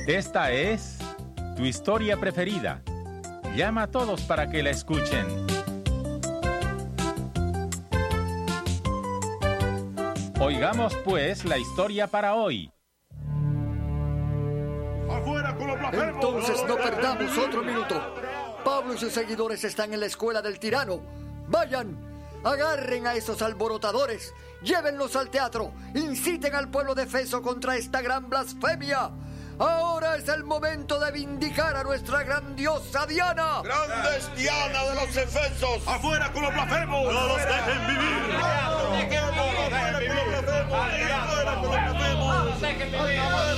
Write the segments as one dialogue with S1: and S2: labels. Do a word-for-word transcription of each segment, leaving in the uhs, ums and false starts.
S1: Esta es tu historia preferida. Llama a todos para que la escuchen. Oigamos pues la historia para hoy.
S2: ¡Afuera con los blasfemos!
S3: Entonces no perdamos otro minuto. Pablo y sus seguidores están en la escuela del tirano. Vayan, agarren a esos alborotadores, llévenlos al teatro, inciten al pueblo de Efeso contra esta gran blasfemia. Ahora es el momento de vindicar a nuestra grandiosa Diana.
S2: ¡Grandes Diana de los Efesos! ¡Afuera con los blasfemos! ¡No los dejen vivir! ¡No los dejen vivir! ¡Afuera con los blasfemos! ¡No los dejen vivir!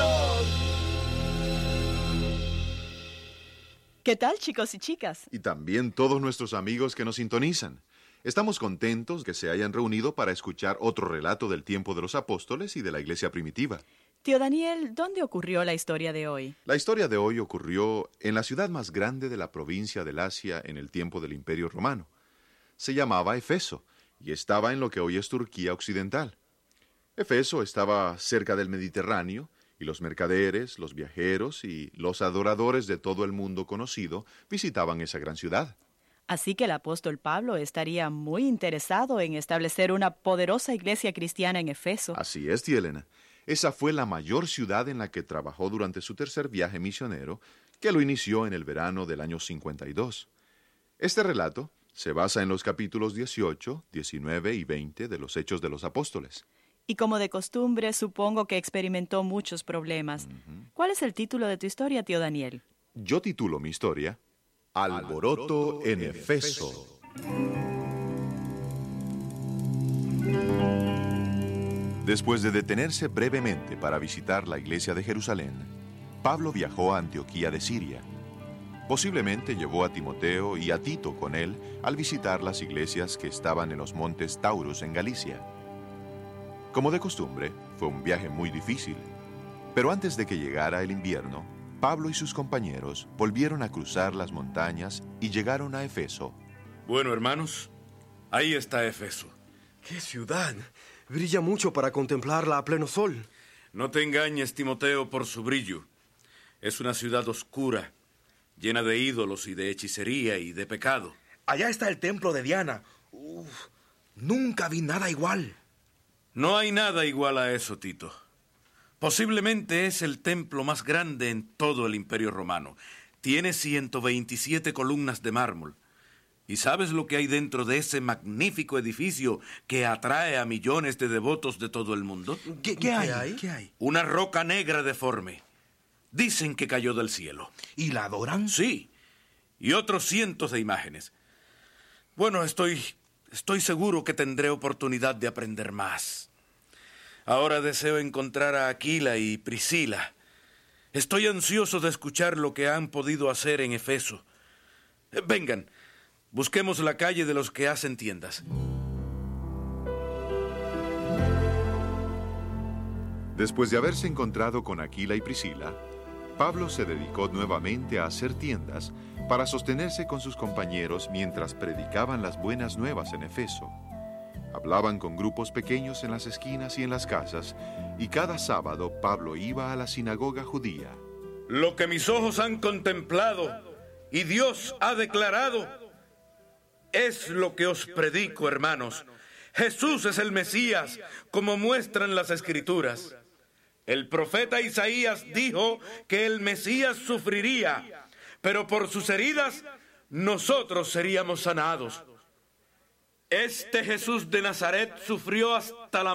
S4: ¿Qué tal, chicos y chicas?
S5: Y también todos nuestros amigos que nos sintonizan. Estamos contentos que se hayan reunido para escuchar otro relato del tiempo de los apóstoles y de la iglesia primitiva.
S4: Tío Daniel, ¿dónde ocurrió la historia de hoy?
S5: La historia de hoy ocurrió en la ciudad más grande de la provincia del Asia en el tiempo del Imperio Romano. Se llamaba Efeso y estaba en lo que hoy es Turquía Occidental. Efeso estaba cerca del Mediterráneo, y los mercaderes, los viajeros y los adoradores de todo el mundo conocido visitaban esa gran ciudad.
S4: Así que el apóstol Pablo estaría muy interesado en establecer una poderosa iglesia cristiana en Efeso.
S5: Así es, tía Elena. Esa fue la mayor ciudad en la que trabajó durante su tercer viaje misionero, que lo inició en el verano del año cincuenta y dos. Este relato se basa en los capítulos dieciocho, diecinueve y veinte de los Hechos de los Apóstoles.
S4: Y como de costumbre, supongo que experimentó muchos problemas. Uh-huh. ¿Cuál es el título de tu historia, tío Daniel?
S5: Yo titulo mi historia Alboroto en Efeso. Después de detenerse brevemente para visitar la iglesia de Jerusalén, Pablo viajó a Antioquía de Siria. Posiblemente llevó a Timoteo y a Tito con él al visitar las iglesias que estaban en los montes Taurus en Galicia. Como de costumbre, fue un viaje muy difícil, pero antes de que llegara el invierno, Pablo y sus compañeros volvieron a cruzar las montañas y llegaron a Efeso.
S6: Bueno, hermanos, ahí está Efeso.
S7: ¡Qué ciudad! Brilla mucho para contemplarla a pleno sol.
S6: No te engañes, Timoteo, por su brillo. Es una ciudad oscura, llena de ídolos y de hechicería y de pecado.
S8: Allá está el templo de Diana. Uf, nunca vi nada igual.
S6: No hay nada igual a eso, Tito. Posiblemente es el templo más grande en todo el Imperio Romano. Tiene ciento veintisiete columnas de mármol. ¿Y sabes lo que hay dentro de ese magnífico edificio que atrae a millones de devotos de todo el mundo?
S8: ¿Qué, qué hay? ¿Qué hay?
S6: Una roca negra deforme. Dicen que cayó del cielo.
S8: ¿Y la adoran?
S6: Sí, y otros cientos de imágenes. Bueno, estoy, estoy seguro que tendré oportunidad de aprender más. Ahora deseo encontrar a Aquila y Priscila. Estoy ansioso de escuchar lo que han podido hacer en Efeso. Vengan, busquemos la calle de los que hacen tiendas.
S5: Después de haberse encontrado con Aquila y Priscila, Pablo se dedicó nuevamente a hacer tiendas para sostenerse con sus compañeros mientras predicaban las buenas nuevas en Efeso. Hablaban con grupos pequeños en las esquinas y en las casas, y cada sábado Pablo iba a la sinagoga judía.
S6: Lo que mis ojos han contemplado y Dios ha declarado es lo que os predico, hermanos. Jesús es el Mesías, como muestran las Escrituras. El profeta Isaías dijo que el Mesías sufriría, pero por sus heridas nosotros seríamos sanados. Este Jesús de Nazaret sufrió hasta la